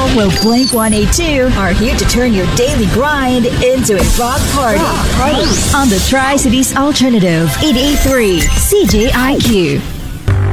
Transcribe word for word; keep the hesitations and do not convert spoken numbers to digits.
Well, Blink one eighty-two are here to turn your daily grind into a rock party. Rock party. On the Tri-Cities Alternative, eight eighty-three C J I Q.